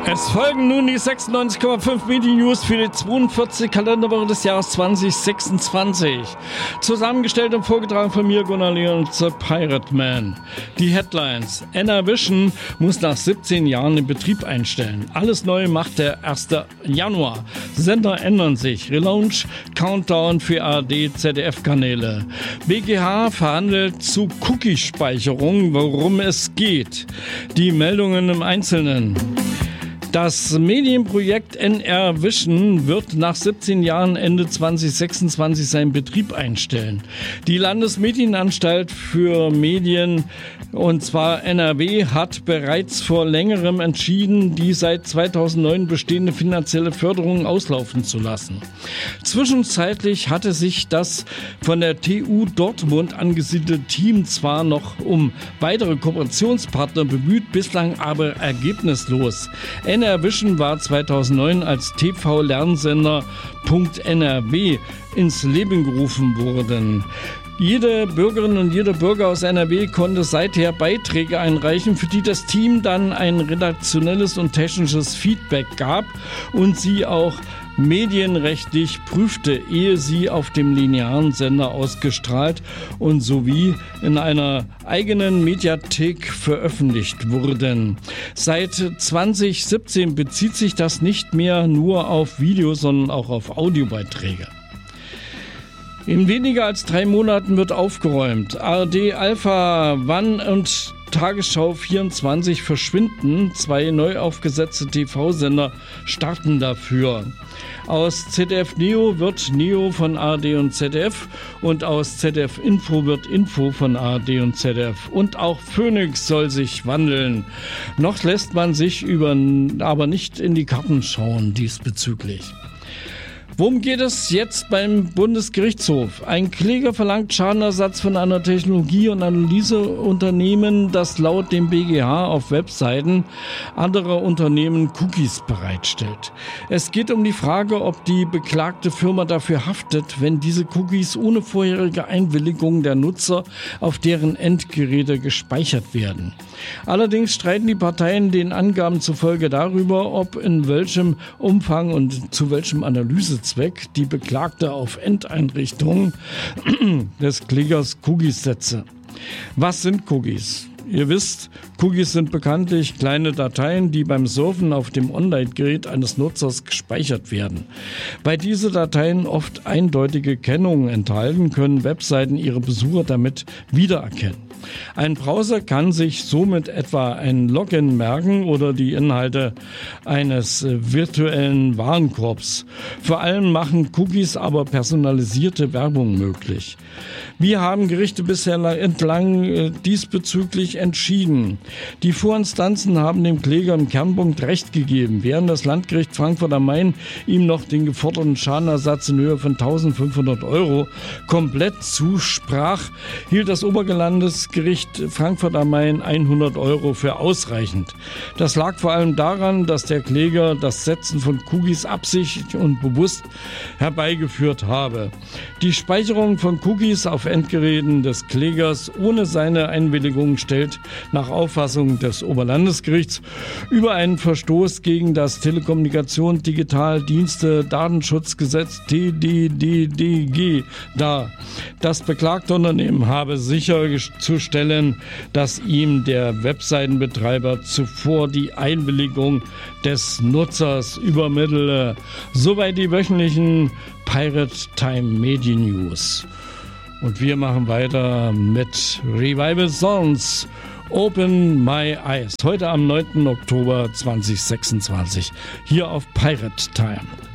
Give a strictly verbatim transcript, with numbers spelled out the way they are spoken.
Es folgen nun die sechsundneunzig Komma fünf Medien-News für die zweiundvierzigste Kalenderwoche des Jahres zwanzig sechsundzwanzig. Zusammengestellt und vorgetragen von mir, Gunnar Leon, The Pirate Man. Die Headlines. Enervision muss nach siebzehn Jahren den Betrieb einstellen. Alles neu macht der erste Januar. Sender ändern sich. Relaunch, Countdown für A R D, Z D F-Kanäle. B G H verhandelt zu Cookie-Speicherung, worum es geht. Die Meldungen im Einzelnen. Das Medienprojekt Enervision wird nach siebzehn Jahren Ende zwanzig sechsundzwanzig seinen Betrieb einstellen. Die Landesmedienanstalt für Medien, und zwar N R W, hat bereits vor längerem entschieden, die seit zweitausendneun bestehende finanzielle Förderung auslaufen zu lassen. Zwischenzeitlich hatte sich das von der T U Dortmund angesiedelte Team zwar noch um weitere Kooperationspartner bemüht, bislang aber ergebnislos. Enervision war zweitausendneun als T V-Lernsender N R W ins Leben gerufen worden. Jede Bürgerin und jeder Bürger aus N R W konnte seither Beiträge einreichen, für die das Team dann ein redaktionelles und technisches Feedback gab und sie auch medienrechtlich prüfte, ehe sie auf dem linearen Sender ausgestrahlt und sowie in einer eigenen Mediathek veröffentlicht wurden. Seit zwanzig siebzehn bezieht sich das nicht mehr nur auf Video, sondern auch auf Audiobeiträge. In weniger als drei Monaten wird aufgeräumt. A R D Alpha One und Tagesschau vierundzwanzig verschwinden. Zwei neu aufgesetzte T V-Sender starten dafür. Aus Z D F Neo wird Neo von A R D und Z D F und aus Z D F Info wird Info von A R D und Z D F. Und auch Phoenix soll sich wandeln. Noch lässt man sich über, aber nicht in die Karten schauen diesbezüglich. Worum geht es jetzt beim Bundesgerichtshof? Ein Kläger verlangt Schadenersatz von einer Technologie- und Analyseunternehmen, das laut dem B G H auf Webseiten anderer Unternehmen Cookies bereitstellt. Es geht um die Frage, ob die beklagte Firma dafür haftet, wenn diese Cookies ohne vorherige Einwilligung der Nutzer auf deren Endgeräte gespeichert werden. Allerdings streiten die Parteien den Angaben zufolge darüber, ob in welchem Umfang und zu welchem Analysezweck die Beklagte auf Endeinrichtungen des Klägers Cookies setze. Was sind Cookies? Ihr wisst, Cookies sind bekanntlich kleine Dateien, die beim Surfen auf dem Online-Gerät eines Nutzers gespeichert werden. Weil diese Dateien oft eindeutige Kennungen enthalten, können Webseiten ihre Besucher damit wiedererkennen. Ein Browser kann sich somit etwa ein Login merken oder die Inhalte eines virtuellen Warenkorbs. Vor allem machen Cookies aber personalisierte Werbung möglich. Wir haben Gerichte bisher entlang diesbezüglich entschieden. Die Vorinstanzen haben dem Kläger im Kernpunkt Recht gegeben, während das Landgericht Frankfurt am Main ihm noch den geforderten Schadenersatz in Höhe von eintausendfünfhundert Euro komplett zusprach, hielt das Oberlandesgericht Frankfurt am Main hundert Euro für ausreichend. Das lag vor allem daran, dass der Kläger das Setzen von Cookies absichtlich und bewusst herbeigeführt habe. Die Speicherung von Cookies auf Endgeräten des Klägers ohne seine Einwilligung stellt nach Auffassung des Oberlandesgerichts über einen Verstoß gegen das Telekommunikation Digitaldienste Datenschutzgesetz T D D D G dar. Das beklagte Unternehmen habe sicherzustellen, dass ihm der Webseitenbetreiber zuvor die Einwilligung des Nutzers übermittele. Soweit die wöchentlichen Pirate Time Medien News. Und wir machen weiter mit Revival Songs. Open My Eyes. Heute am neunten Oktober zweitausendsechsundzwanzig. Hier auf Pirate Time.